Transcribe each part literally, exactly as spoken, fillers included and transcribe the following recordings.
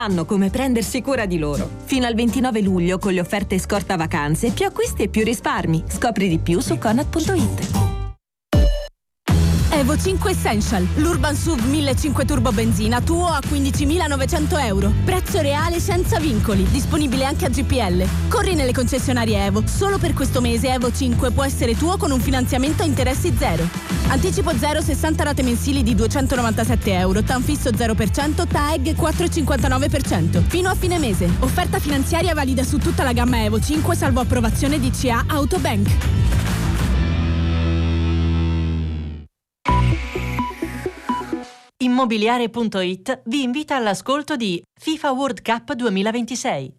Sanno come prendersi cura di loro. Fino al ventinove luglio con le offerte scorta vacanze, più acquisti e più risparmi. Scopri di più su Conad punto it. Evo cinque Essential, l'Urban S U V millecinquecento Turbo Benzina tuo a quindicimilanovecento euro. Prezzo reale senza vincoli, disponibile anche a G P L. Corri nelle concessionarie Evo. Solo per questo mese Evo cinque può essere tuo con un finanziamento a interessi zero. Anticipo zero, sessanta rate mensili di duecentonovantasette euro, TAN fisso zero per cento, T A E G quattro virgola cinquantanove per cento. Fino a fine mese. Offerta finanziaria valida su tutta la gamma Evo cinque salvo approvazione D C A Autobank. Immobiliare punto it vi invita all'ascolto di FIFA World Cup duemilaventisei.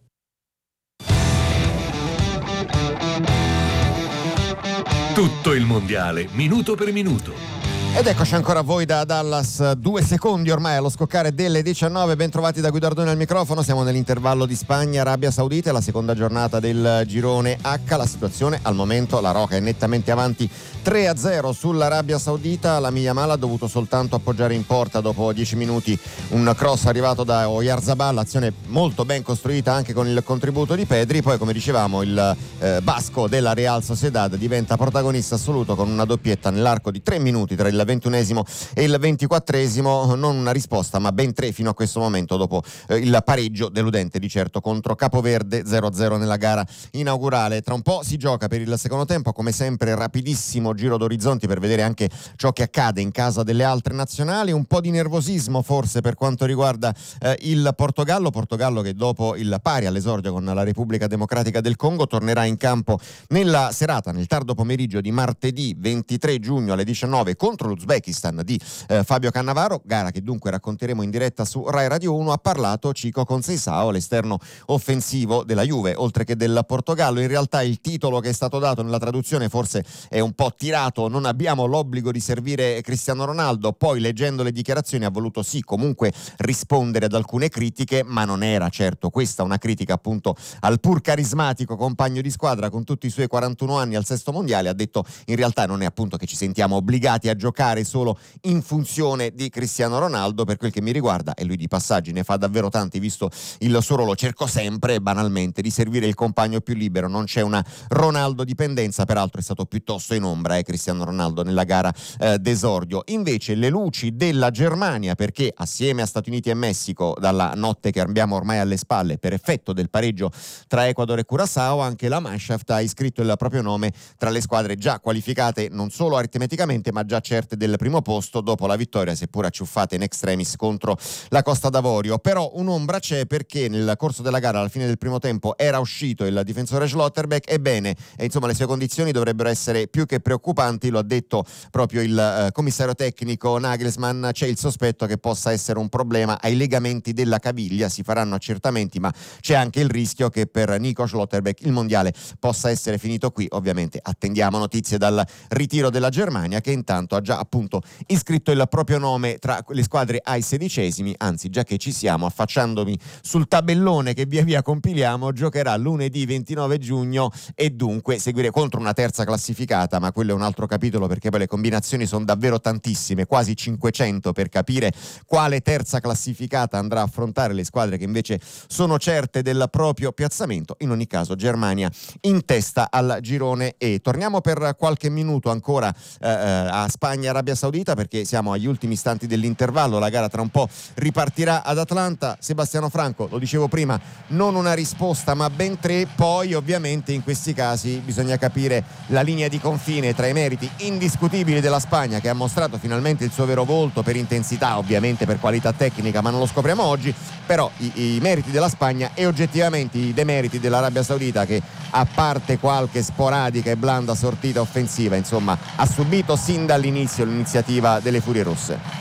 Tutto il mondiale, minuto per minuto. Ed eccoci ancora a voi da Dallas, due secondi ormai allo scoccare delle diciannove, ben trovati da Guidardone al microfono, siamo nell'intervallo di Spagna-Arabia Saudita, la seconda giornata del girone H, la situazione al momento, la Roca è nettamente avanti tre a zero sull'Arabia Saudita, la Yamal ha dovuto soltanto appoggiare in porta dopo dieci minuti un cross arrivato da Oyarzabal, azione molto ben costruita anche con il contributo di Pedri, poi come dicevamo il eh, basco della Real Sociedad diventa protagonista assoluto con una doppietta nell'arco di tre minuti tra il ventunesimo e il ventiquattresimo, non una risposta ma ben tre fino a questo momento dopo eh, il pareggio deludente di certo contro Capoverde zero a zero nella gara inaugurale. Tra un po' si gioca per il secondo tempo, come sempre rapidissimo giro d'orizzonti per vedere anche ciò che accade in casa delle altre nazionali, un po' di nervosismo forse per quanto riguarda eh, il Portogallo, Portogallo che dopo il pari all'esordio con la Repubblica Democratica del Congo tornerà in campo nella serata, nel tardo pomeriggio di martedì ventitré giugno alle diciannove contro l'Uzbekistan di eh, Fabio Cannavaro, gara che dunque racconteremo in diretta su Rai Radio uno. Ha parlato Chico Conceição, l'esterno offensivo della Juve oltre che del Portogallo. In realtà il titolo che è stato dato nella traduzione forse è un po' tirato, non abbiamo l'obbligo di servire Cristiano Ronaldo, poi leggendo le dichiarazioni ha voluto sì comunque rispondere ad alcune critiche, ma non era certo questa una critica appunto al pur carismatico compagno di squadra con tutti i suoi quarantuno anni al sesto mondiale. Ha detto in realtà non è appunto che ci sentiamo obbligati a giocare solo in funzione di Cristiano Ronaldo, per quel che mi riguarda, e lui di passaggi ne fa davvero tanti visto il suo ruolo, cerco sempre banalmente di servire il compagno più libero, non c'è una Ronaldo dipendenza, peraltro è stato piuttosto in ombra eh, Cristiano Ronaldo nella gara eh, d'esordio. Invece le luci della Germania, perché assieme a Stati Uniti e Messico dalla notte che abbiamo ormai alle spalle per effetto del pareggio tra Ecuador e Curaçao, anche la Mannschaft ha iscritto il proprio nome tra le squadre già qualificate non solo aritmeticamente ma già certe del primo posto dopo la vittoria seppur acciuffata in extremis contro la Costa d'Avorio. Però un'ombra c'è perché nel corso della gara alla fine del primo tempo era uscito il difensore Schlotterbeck, ebbene e insomma le sue condizioni dovrebbero essere più che preoccupanti, lo ha detto proprio il eh, commissario tecnico Nagelsmann, c'è il sospetto che possa essere un problema ai legamenti della caviglia, si faranno accertamenti ma c'è anche il rischio che per Nico Schlotterbeck il mondiale possa essere finito qui. Ovviamente attendiamo notizie dal ritiro della Germania che intanto ha già appunto iscritto il proprio nome tra le squadre ai sedicesimi, anzi già che ci siamo, affacciandomi sul tabellone che via via compiliamo, giocherà lunedì ventinove giugno e dunque seguire contro una terza classificata, ma quello è un altro capitolo perché poi le combinazioni sono davvero tantissime, quasi cinquecento per capire quale terza classificata andrà a affrontare le squadre che invece sono certe del proprio piazzamento. In ogni caso Germania in testa al girone E. Torniamo per qualche minuto ancora eh, a Spagna Arabia Saudita perché siamo agli ultimi istanti dell'intervallo, la gara tra un po' ripartirà ad Atlanta. Sebastiano Franco, lo dicevo prima, non una risposta ma ben tre, poi ovviamente in questi casi bisogna capire la linea di confine tra i meriti indiscutibili della Spagna che ha mostrato finalmente il suo vero volto per intensità, ovviamente per qualità tecnica, ma non lo scopriamo oggi, però i, i meriti della Spagna e oggettivamente i demeriti dell'Arabia Saudita che a parte qualche sporadica e blanda sortita offensiva insomma ha subito sin dall'inizio l'iniziativa delle Furie Rosse.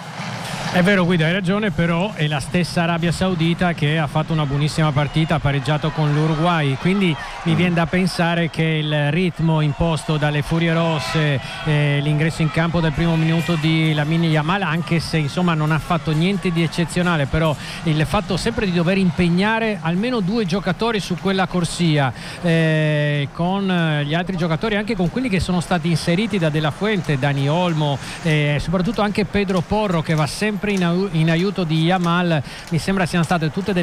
È vero Guido, hai ragione, però è la stessa Arabia Saudita che ha fatto una buonissima partita, ha pareggiato con l'Uruguay, quindi mi viene da pensare che il ritmo imposto dalle Furie Rosse, eh, l'ingresso in campo del primo minuto di Lamine Yamal, anche se insomma non ha fatto niente di eccezionale, però il fatto sempre di dover impegnare almeno due giocatori su quella corsia, eh, con gli altri giocatori, anche con quelli che sono stati inseriti da De La Fuente, Dani Olmo, e eh, soprattutto anche Pedro Porro che va sempre in, in aiuto di Yamal, mi sembra siano state tutte delle